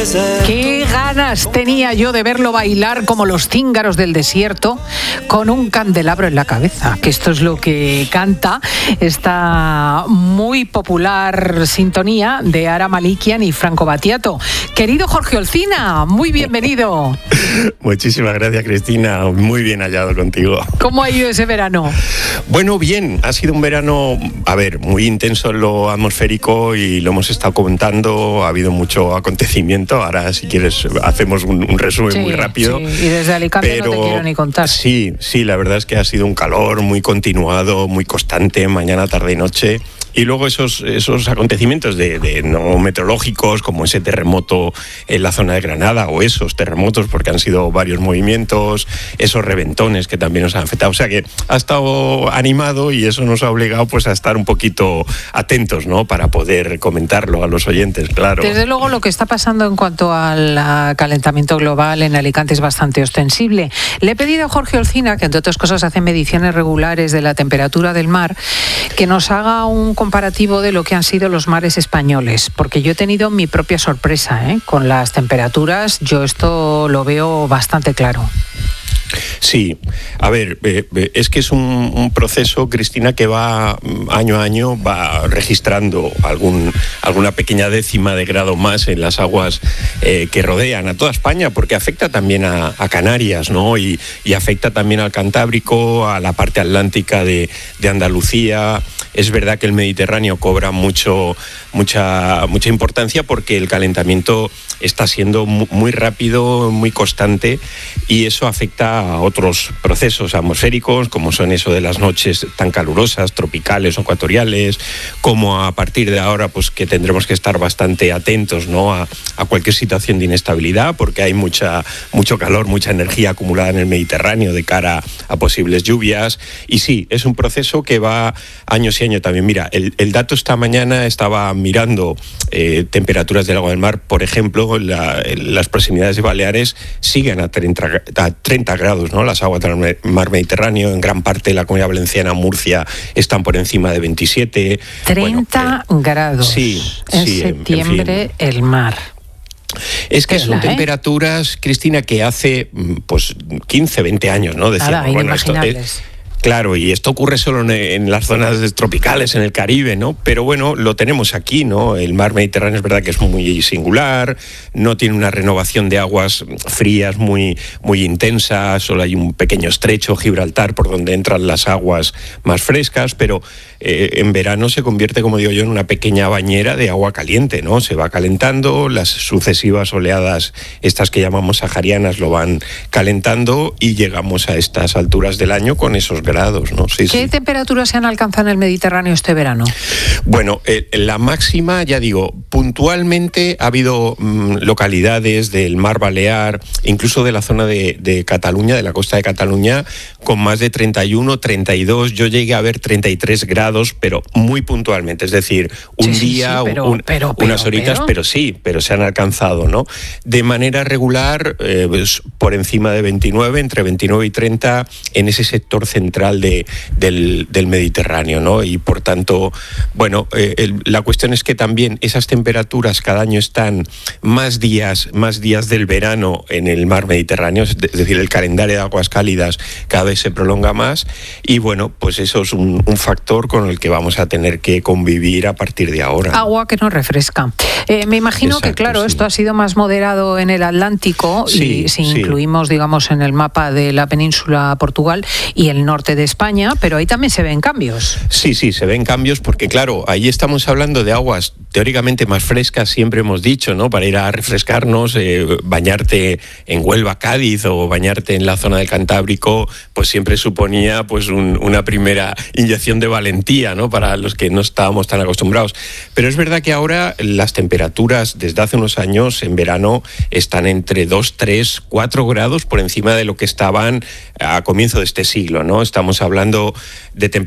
Qué ganas tenía yo de verlo bailar como los cíngaros del desierto con un candelabro en la cabeza, que esto es lo que canta esta muy popular sintonía de Ara Malikian y Franco Battiato. Querido Jorge Olcina, muy bienvenido. Muchísimas gracias, Cristina, muy bien hallado contigo. ¿Cómo ha ido ese verano? Bueno, bien, ha sido un verano, muy intenso en lo atmosférico y lo hemos estado comentando, ha habido mucho acontecimiento. Ahora, si quieres, hacemos un resumen muy rápido. Sí. Y desde Alicante no te quiero ni contar. Sí, la verdad es que ha sido un calor muy continuado, muy constante, mañana, tarde y noche. Y luego esos acontecimientos de no meteorológicos, como ese terremoto en la zona de Granada, o esos terremotos, porque han sido varios movimientos, esos reventones que también nos han afectado. O sea que ha estado animado y eso nos ha obligado pues a estar un poquito atentos, ¿no? Para poder comentarlo a los oyentes, claro. Desde luego lo que está pasando en cuanto al calentamiento global en Alicante es bastante ostensible. Le he pedido a Jorge Olcina, que entre otras cosas hace mediciones regulares de la temperatura del mar, que nos haga un comparativo de lo que han sido los mares españoles, porque yo he tenido mi propia sorpresa, con las temperaturas. Yo esto lo veo bastante claro. Sí, es que es un proceso, Cristina, que va año a año, va registrando alguna pequeña décima de grado más en las aguas que rodean a toda España, porque afecta también a Canarias, ¿no? Y afecta también al Cantábrico, a la parte atlántica de Andalucía. Es verdad que el Mediterráneo cobra mucha importancia porque el calentamiento está siendo muy rápido, muy constante, y eso afecta a otros procesos atmosféricos, como son eso de las noches tan calurosas, tropicales o ecuatoriales, como a partir de ahora pues que tendremos que estar bastante atentos, ¿no? a cualquier situación de inestabilidad, porque hay mucho calor, mucha energía acumulada en el Mediterráneo de cara a posibles lluvias. Y sí, es un proceso que va años y años también. Mira, el dato esta mañana estaba mirando temperaturas del agua del mar, por ejemplo, las proximidades de Baleares siguen a 30 grados, ¿no? Las aguas del mar Mediterráneo, en gran parte de la Comunidad Valenciana, Murcia, están por encima de 27. 30 grados. Sí, en septiembre, en fin. El mar. Es que son temperaturas, Cristina, que hace 15, 20 años, ¿no? Decíamos, inimaginables. Claro, y esto ocurre solo en las zonas tropicales, en el Caribe, ¿no? Pero bueno, lo tenemos aquí, ¿no? El mar Mediterráneo es verdad que es muy singular, no tiene una renovación de aguas frías muy intensa, solo hay un pequeño estrecho, Gibraltar, por donde entran las aguas más frescas, pero en verano se convierte, como digo yo, en una pequeña bañera de agua caliente, ¿no? Se va calentando, las sucesivas oleadas, estas que llamamos saharianas, lo van calentando y llegamos a estas alturas del año con esos grados, ¿no? ¿Qué temperaturas se han alcanzado en el Mediterráneo este verano? Bueno, la máxima, ya digo, puntualmente ha habido localidades del Mar Balear, incluso de la zona de Cataluña, de la costa de Cataluña, con más de 31, 32, yo llegué a ver 33 grados, pero muy puntualmente, es decir, un día, unas horitas, pero se han alcanzado, ¿no? De manera regular, por encima de 29, entre 29 y 30, en ese sector central del Mediterráneo, ¿no? Y por tanto, bueno, la cuestión es que también esas temperaturas cada año están más días del verano en el mar Mediterráneo, es decir, el calendario de aguas cálidas cada vez se prolonga más, y bueno, pues eso es un factor con el que vamos a tener que convivir a partir de ahora. Agua que nos refresca. Me imagino que, claro, esto ha sido más moderado en el Atlántico, y si incluimos, digamos, en el mapa de la península Portugal y el norte de España, pero ahí también se ven cambios. Sí, se ven cambios porque, claro, ahí estamos hablando de aguas teóricamente más frescas, siempre hemos dicho, ¿no? Para ir a refrescarnos, bañarte en Huelva, Cádiz, o bañarte en la zona del Cantábrico, pues siempre suponía pues una primera inyección de valentía, ¿no? Para los que no estábamos tan acostumbrados. Pero es verdad que ahora las temperaturas desde hace unos años en verano están entre 2, 3, 4 grados por encima de lo que estaban a comienzo de este siglo, ¿no? Estamos hablando de temperaturas